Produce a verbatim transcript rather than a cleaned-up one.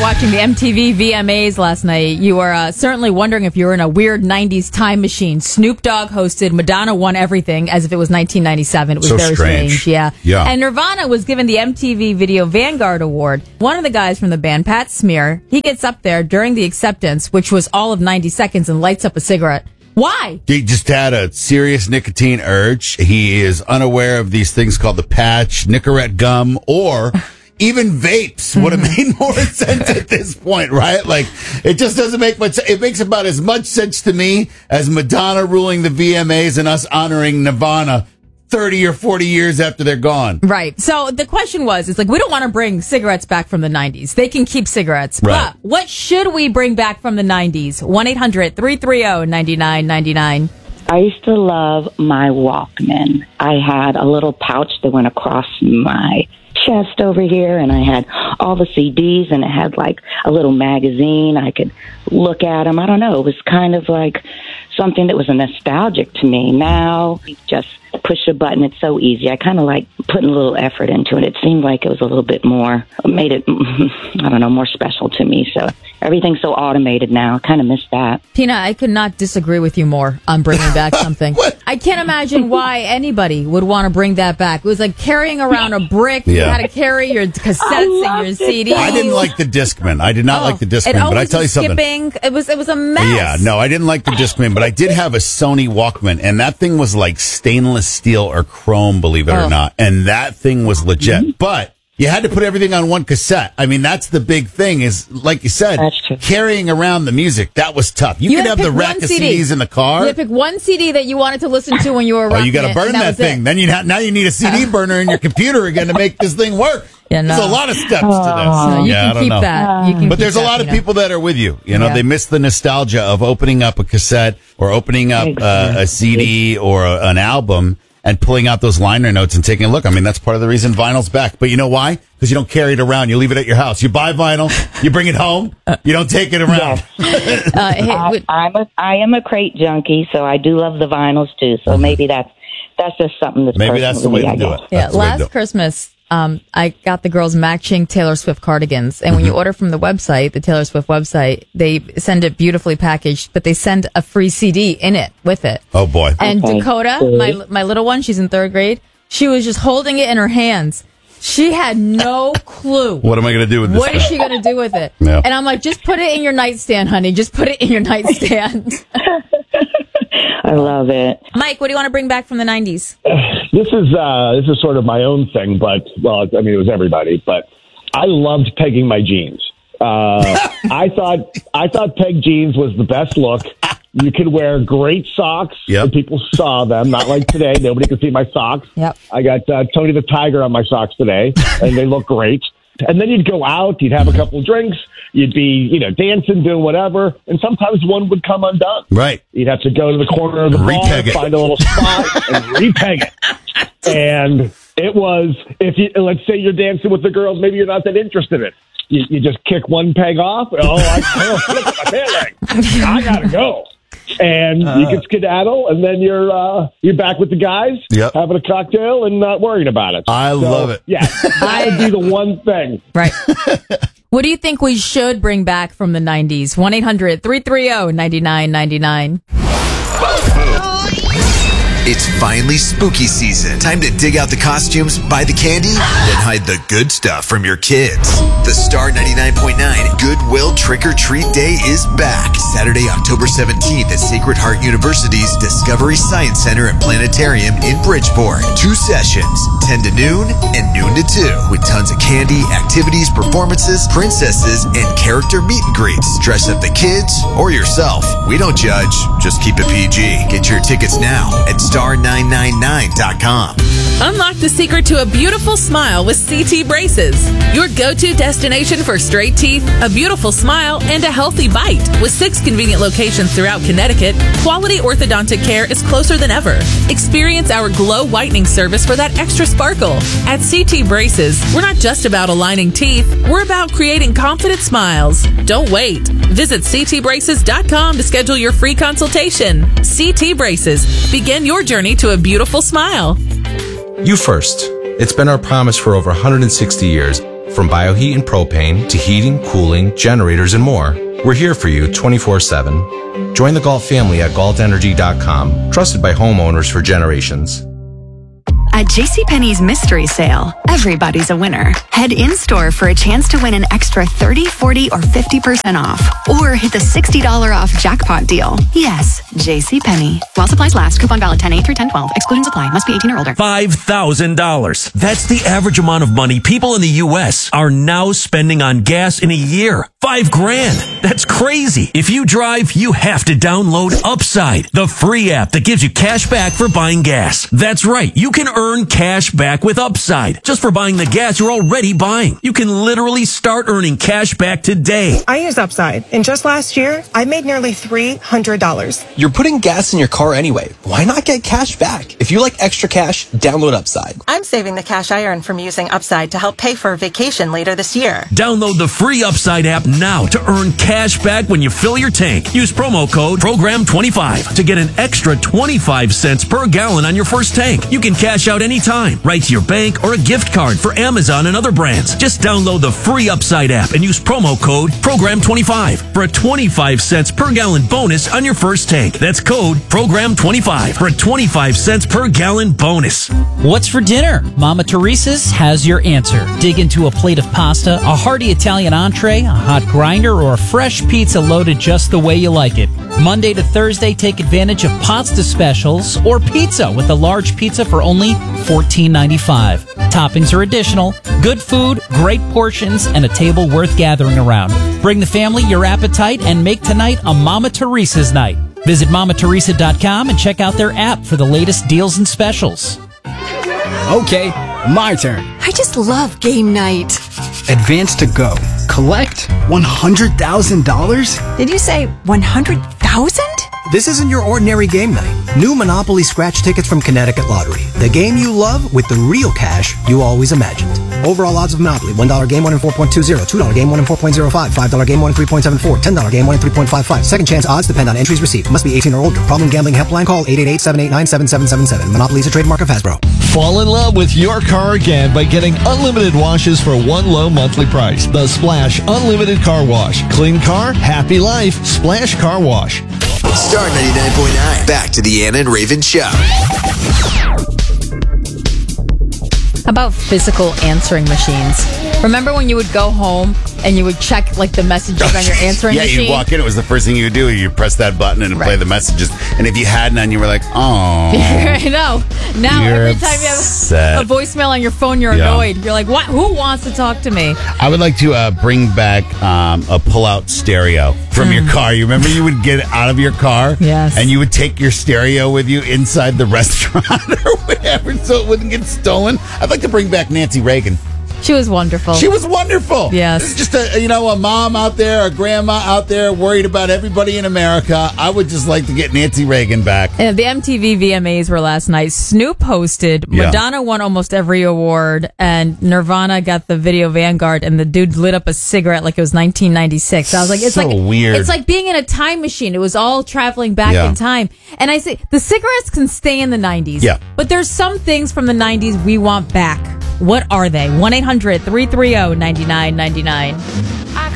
watching the M T V V M As last night, you were uh, certainly wondering if you were in a weird nineties time machine. Snoop Dogg hosted, Madonna won everything as if it was nineteen ninety-seven. It was So very strange. strange. Yeah. Yeah. And Nirvana was given the M T V Video Vanguard Award. One of the guys from the band, Pat Smear, he gets up there during the acceptance, which was all of ninety seconds, and lights up a cigarette. Why? He just had a serious nicotine urge. He is unaware of these things called the patch, Nicorette gum, or even vapes would have made more sense at this point, right? Like, it just doesn't make much sense. It makes about as much sense to me as Madonna ruling the V M As and us honoring Nirvana thirty or forty years after they're gone. Right. So the question was, it's like, we don't want to bring cigarettes back from the nineties. They can keep cigarettes. Right. But what should we bring back from the nineties? one eight hundred three three zero nine nine nine nine. I used to love my Walkman. I had a little pouch that went across my chest over here, and I had all the C Ds, and it had like a little magazine. I could look at them. I don't know. It was kind of like something that was a nostalgic to me. Now, you just push a button. It's so easy. I kind of like putting a little effort into it. It seemed like it was a little bit more, made it, I don't know, more special to me. So everything's so automated now. I kind of miss that. Tina, I could not disagree with you more on bringing back something. I can't imagine why anybody would want to bring that back. It was like carrying around a brick. Yeah. You had to carry your cassettes and your C Ds. I didn't like the Discman. I did not Oh, like the it Discman, but I always tell you was something. skipping. It was, it was a mess. Yeah, no, I didn't like the Discman, but I did have a Sony Walkman, and that thing was like stainless steel or chrome, believe it Oh. or not. And that thing was legit. But you had to put everything on one cassette. I mean, that's the big thing is, like you said, That's true. carrying around the music. That was tough. You, You could had have to the pick rack one of C D. C Ds in the car. You had to pick one C D that you wanted to listen to when you were Oh, rocking you got to it, burn and that, was thing. it. Then you ha- now you need a C D burner in your computer again to make this thing work. Yeah, no. There's a lot of steps to this. So you yeah, I can don't keep know. that. You can But keep there's a that, lot of Tina. people that are with you. You know, Yeah. they miss the nostalgia of opening up a cassette or opening up uh, a C D or a, an album and pulling out those liner notes and taking a look. I mean, that's part of the reason vinyl's back. But you know why? Because you don't carry it around. You leave it at your house. You buy vinyl, you bring it home, you don't take it around. Uh, hey, I, wait, I'm a, I am a crate junkie, so I do love the vinyls too. So maybe that's that's just something that's Maybe that's the way personal to me, do I it. guess. yeah, That's the way to do last it. Christmas, um, I got the girls matching Taylor Swift cardigans. And when Mm-hmm. you order from the website, the Taylor Swift website, they send it beautifully packaged, but they send a free C D in it with it. Oh, boy. And Okay. Dakota, my my little one, she's in third grade. She was just holding it in her hands. She had no clue. What am I going to do with this? What is thing? she going to do with it? Yeah. And I'm like, just put it in your nightstand, honey. Just put it in your nightstand. I love it. Mike, what do you want to bring back from the nineties? This is uh, this is sort of my own thing, but well, I mean, it was everybody. But I loved pegging my jeans. Uh, I thought I thought peg jeans was the best look. You could wear great socks, Yep. and people saw them. Not like today; nobody could see my socks. Yep. I got uh, Tony the Tiger on my socks today, and they look great. And then you'd go out, you'd have a couple drinks, you'd be, you know, dancing, doing whatever, and sometimes one would come undone. Right. You'd have to go to the corner of the bar, Repeg it. find a little spot, and repeg it. And it was, if you, let's say you're dancing with the girls, maybe you're not that interested in it. You, you just kick one peg off. Oh, I, oh look at my pant leg. I gotta go. And Uh. you can skedaddle, and then you're uh, you're back with the guys, Yep. having a cocktail and not worrying about it. I So, love it. Yeah, that would be the one thing. Right. What do you think we should bring back from the nineties? one eight hundred three three zero nine nine nine nine. It's finally spooky season. Time to dig out the costumes, buy the candy, then hide the good stuff from your kids. The Star ninety-nine point nine Goodwill Trick or Treat Day is back. Saturday, October seventeenth at Sacred Heart University's Discovery Science Center and Planetarium in Bridgeport. Two sessions, ten to noon and noon to two, with tons of candy, activities, performances, princesses, and character meet and greets. Dress up the kids or yourself. We don't judge, just keep it P G. Get your tickets now at star nine nine nine dot com. Unlock the secret to a beautiful smile with C T Braces. Your go-to destination for straight teeth, a beautiful smile, and a healthy bite. With six convenient locations throughout Connecticut, quality orthodontic care is closer than ever. Experience our glow whitening service for that extra sparkle. At C T Braces, we're not just about aligning teeth, we're about creating confident smiles. Don't wait. Visit c t braces dot com to schedule your free consultation. C T Braces. Begin your journey to a beautiful smile. You first. It's been our promise for over one hundred sixty years. From bioheat and propane to heating, cooling, generators, and more, we're here for you twenty-four seven. Join the Galt family at galt energy dot com, trusted by homeowners for generations. At JCPenney's Mystery Sale, everybody's a winner. Head in-store for a chance to win an extra thirty, forty, or fifty percent off. Or hit the sixty dollars off jackpot deal. Yes, JCPenney. While supplies last. Coupon valid ten eight through ten twelve. Excluding supply. Must be eighteen or older. five thousand dollars. That's the average amount of money people in the U S are now spending on gas in a year. Five grand. That's crazy. If you drive, you have to download Upside, the free app that gives you cash back for buying gas. That's right. You can earn cash back with Upside just for buying the gas you're already buying. You can literally start earning cash back today. I use Upside, and just last year, I made nearly three hundred dollars. You're putting gas in your car anyway. Why not get cash back? If you like extra cash, download Upside. I'm saving the cash I earn from using Upside to help pay for a vacation later this year. Download the free Upside app now to earn cash back when you fill your tank. Use promo code program twenty-five to get an extra twenty-five cents per gallon on your first tank. You can cash out anytime, right to your bank or a gift card for Amazon and other brands. Just download the free Upside app and use promo code program twenty-five for a twenty-five cents per gallon bonus on your first tank. That's code program twenty-five for a twenty-five cents per gallon bonus. What's for dinner? Mama Teresa's has your answer. Dig into a plate of pasta, a hearty Italian entree, a hot grinder, or a fresh pizza loaded just the way you like it. Monday to Thursday, take advantage of pasta specials or pizza with a large pizza for only fourteen ninety-five. Toppings are additional. Good food, great portions, and a table worth gathering around. Bring the family your appetite and make tonight a Mama Teresa's night. Visit mama teresa dot com and check out their app for the latest deals and specials. Okay, my turn. I just love game night. Advance to go. Collect one hundred thousand dollars? Did you say one hundred thousand? This isn't your ordinary game night. New Monopoly scratch tickets from Connecticut Lottery. The game you love with the real cash you always imagined. Overall odds of Monopoly. one dollar game, one in four point two zero. two dollar game, one in four point zero five. five dollar game, one in three point seven four. ten dollar game, one in three point five five. Second chance odds depend on entries received. Must be eighteen or older. Problem gambling helpline call eight eight eight, seven eight nine, seven seven seven seven. Monopoly is a trademark of Hasbro. Fall in love with your car again by getting unlimited washes for one low monthly price. The Splash Unlimited Car Wash. Clean car, happy life. Splash Car Wash. Star ninety-nine point nine. Back to the Anna and Raven Show. How about physical answering machines? Remember when you would go home and you would check like the messages on your answering yeah, machine? Yeah, you'd walk in. It was the first thing you would do. You press that button and it'd play Right. the messages. And if you had none, you were like, oh. I know. Now You're every time you upset. have a voicemail on your phone, you're Yeah. annoyed. You're like, what? Who wants to talk to me? I would like to uh, bring back um, a pull-out stereo from your car. You remember you would get out of your car? Yes. And you would take your stereo with you inside the restaurant or whatever so it wouldn't get stolen. I'd like to bring back Nancy Reagan. She was wonderful. She was wonderful. Yes. It's just a, you know, a mom out there, a grandma out there worried about everybody in America. I would just like to get Nancy Reagan back. Uh, the M T V V M As were last night. Snoop hosted. Yeah. Madonna won almost every award, and Nirvana got the Video Vanguard. And the dude lit up a cigarette like it was nineteen ninety-six. I was like, it's So like weird. It's like being in a time machine. It was all traveling back Yeah. in time. And I say the cigarettes can stay in the nineties. Yeah. But there's some things from the nineties we want back. What are they? one eight hundred, three three zero, nine nine nine nine.